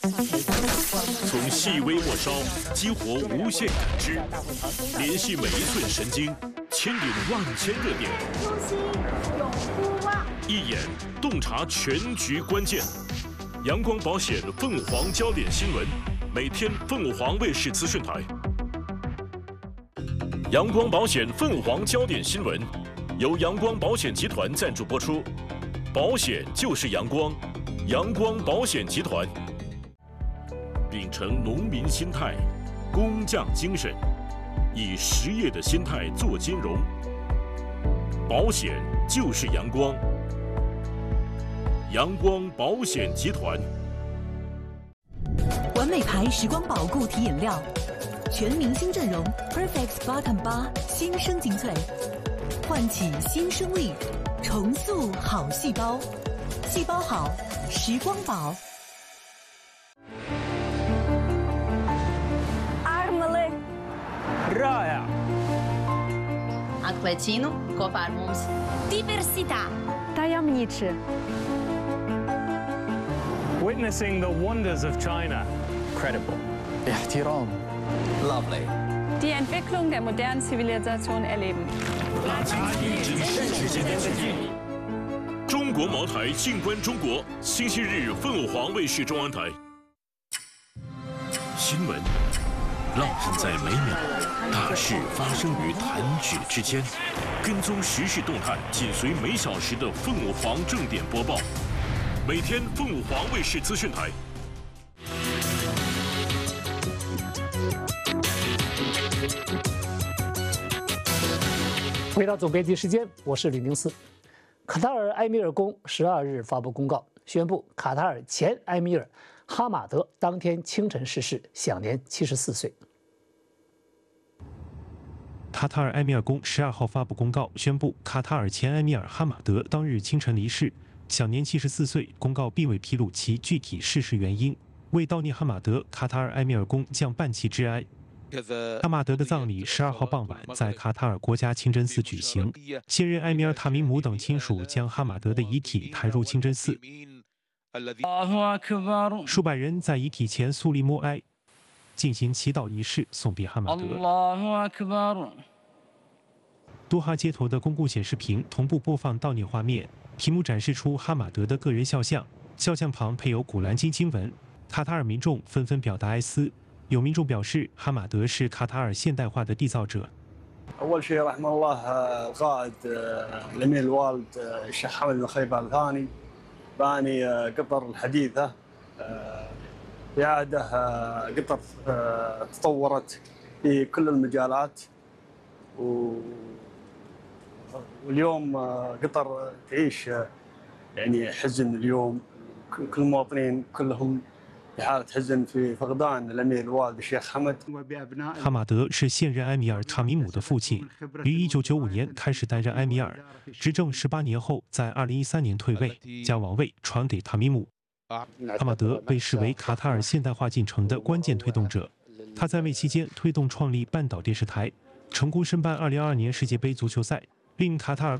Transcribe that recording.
从细微末梢激活无限感知，联系每一寸神经，牵引万千热点。 初心永不忘。 一眼洞察全局关键。阳光保险凤凰焦点新闻，每天凤凰卫视资讯台。阳光保险凤凰焦点新闻，由阳光保险集团赞助播出。保险就是阳光，阳光保险集团。秉承农民心态，工匠精神，以实业的心态做金融。保险就是阳光，阳光保险集团。 完美牌时光宝固体饮料，全明星阵容 Perfect Bottom 8新生精粹，唤起新生力，重塑好细胞，细胞好，时光宝。 رائع. Acquacino, Coparmums. Diversità. Tajemniczy. Witnessing the wonders of China. Credible. احترام. Lovely. Die Entwicklung der modernen Zivilisation erleben. 中国茅台静观中国，星期日凤凰卫视中央台。新闻浪漫在每秒，大事发生于弹指之间。跟踪时事动态，紧随每小时的凤凰正点播报。每天凤凰卫视资讯台。 回到总编辑时间，我是吕明思。卡塔尔埃米尔宫12日发布公告，宣布卡塔尔前埃米尔哈马德当天清晨逝世，享年74岁。 卡塔尔埃米尔宫12号发布公告，宣布卡塔尔前埃米尔哈马德当日清晨离世，享年74岁。公告并未披露其具体逝世原因。为悼念哈马德，卡塔尔埃米尔宫将办其致哀。哈马德的葬礼12号傍晚在卡塔尔国家清真寺举行，现任埃米尔塔米姆等亲属将哈马德的遗体抬入清真寺，数百人在遗体前肃立默哀，进行祈祷仪式，送别哈马德。多哈街头的公共显示屏同步播放悼念画面，屏幕展示出哈马德的个人肖像，肖像旁配有古兰经经文。卡塔尔民众纷纷表达哀思。有民众表示，哈马德是卡塔尔现代化的缔造者。 أول شيء رحمه الله القائد الأمير الوالد الشيخ حمد بن خليفة آل ثاني باني قطر الحديثة في عهده قطر تطورت في كل المجالات واليوم قطر تعيش يعني حزن اليوم كل المواطنين كلهم哈马德是现任埃米尔塔米姆的父亲，于1995年开始担任埃米尔，执政18年后，在2013年退位，将王位传给塔米姆。哈马德被视为卡塔尔现代化进程的关键推动者，他在位期间推动创立半岛电视台，成功申办2022年世界杯足球赛，令卡塔尔